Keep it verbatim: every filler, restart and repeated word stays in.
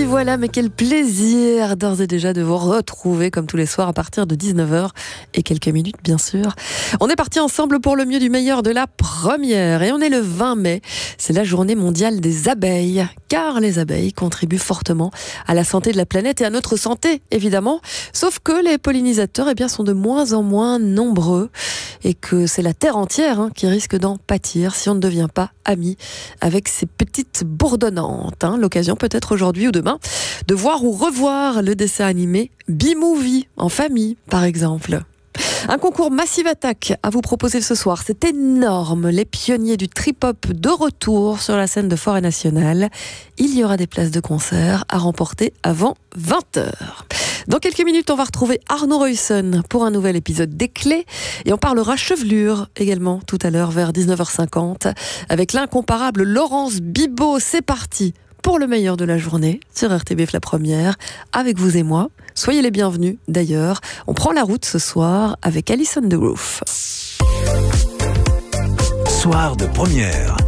voilà, mais quel plaisir d'ores et déjà de vous retrouver comme tous les soirs à partir de dix-neuf heures et quelques minutes bien sûr. On est parti ensemble pour le mieux du meilleur de la première et on est le vingt mai. C'est la journée mondiale des abeilles, car les abeilles contribuent fortement à la santé de la planète et à notre santé évidemment. Sauf que les pollinisateurs eh bien, sont de moins en moins nombreux et que c'est la terre entière hein, qui risque d'en pâtir si on ne devient pas amis avec ces petites bourdonnantes. Hein. L'occasion peut-être aujourd'hui ou demain de voir ou revoir le dessin animé B-Movie en famille par exemple. Un concours Massive Attack à vous proposer ce soir. C'est énorme. Les pionniers du trip-hop de retour sur la scène de Forêt Nationale. Il y aura des places de concert à remporter avant vingt heures. Dans quelques minutes, on va retrouver Arnaud Reussen pour un nouvel épisode des Clés. Et on parlera chevelure également tout à l'heure vers dix-neuf heures cinquante avec l'incomparable Laurence Bibot. C'est parti pour le meilleur de la journée sur R T B F La Première, avec vous et moi. Soyez les bienvenus d'ailleurs. On prend la route ce soir avec Alison The Roof. Soir de première.